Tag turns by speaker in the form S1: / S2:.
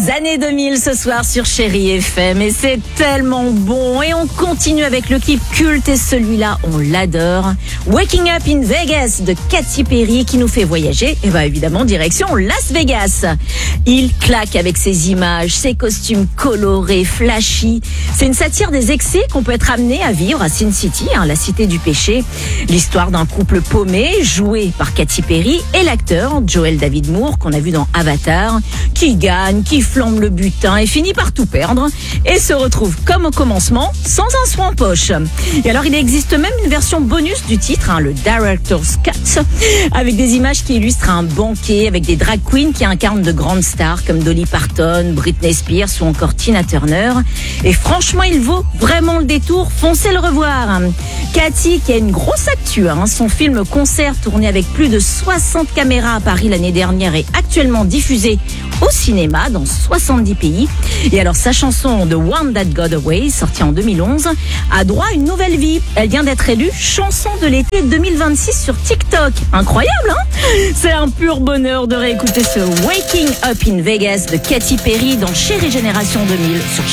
S1: Les années 2000 ce soir sur Chérie FM et c'est tellement bon et on continue avec le clip culte et celui-là on l'adore. Waking Up in Vegas de Katy Perry qui nous fait voyager et évidemment direction Las Vegas. Il claque avec ses images, ses costumes colorés, flashy. C'est une satire des excès qu'on peut être amené à vivre à Sin City, la cité du péché. L'histoire d'un couple paumé joué par Katy Perry et l'acteur Joel David Moore qu'on a vu dans Avatar, qui gagne, qui flambe le butin et finit par tout perdre et se retrouve comme au commencement sans un sou en poche. Et alors il existe même une version bonus du titre, le Director's Cut, avec des images qui illustrent un banquet avec des drag queens qui incarnent de grandes stars comme Dolly Parton, Britney Spears ou encore Tina Turner. Et franchement il vaut vraiment le détour, foncez le revoir. Katy qui a une grosse actu, son film concert tourné avec plus de 60 caméras à Paris l'année dernière est actuellement diffusé au cinéma dans 70 pays. Et alors sa chanson The One That Got Away, sortie en 2011, a droit à une nouvelle vie. Elle vient d'être élue chanson de l'été 2026 sur TikTok. Incroyable, C'est un pur bonheur de réécouter ce Waking Up in Vegas de Katy Perry dans Chérie Génération 2000 sur